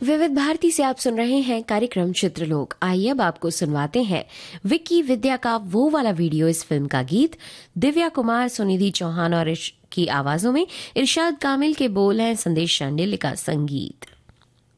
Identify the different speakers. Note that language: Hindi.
Speaker 1: विविध भारती से आप सुन रहे हैं कार्यक्रम चित्रलोक। आइए अब आपको सुनवाते हैं विक्की विद्या का वो वाला वीडियो। इस फिल्म का गीत दिव्या कुमार, सुनिधि चौहान और की आवाजों में इरशाद कामिल के बोल हैं, संदेश शांडिल्य का संगीत।